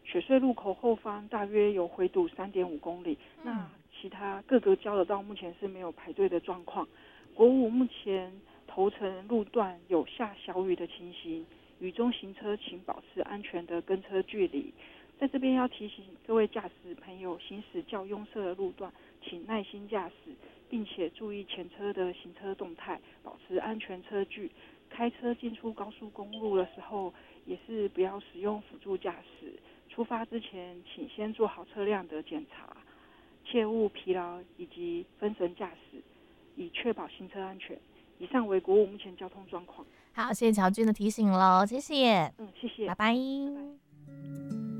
雪隧路口后方大约有回堵3.5公里。那其他各个交流道目前是没有排队的状况。国五目前头城路段有下小雨的情形，雨中行车请保持安全的跟车距离。在这边要提醒各位驾驶朋友，行驶较拥塞的路段，请耐心驾驶，并且注意前车的行车动态，保持安全车距。开车进出高速公路的时候，也是不要使用辅助驾驶。出发之前，请先做好车辆的检查，切勿疲劳以及分神驾驶，以确保行车安全。以上为国五目前交通状况。 好，谢谢乔军的提醒喽，谢谢， 谢谢， 拜拜。 拜拜。